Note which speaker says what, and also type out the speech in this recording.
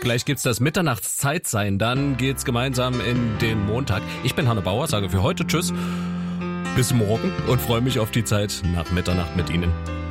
Speaker 1: Gleich gibt's das Mitternachtszeitsein, dann geht's gemeinsam in den Montag. Ich bin Hanne Bauer, sage für heute Tschüss, bis morgen und freue mich auf die Zeit nach Mitternacht mit Ihnen.